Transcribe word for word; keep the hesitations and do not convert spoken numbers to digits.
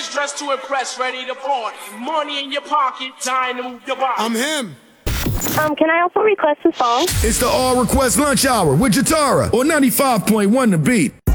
Fresh dressed to impress, ready to party. Money in your pocket, dying to move your body. I'm him. Um, can I also request a song? It's the All Request Lunch Hour with Jatara on ninety-five point one The Beat.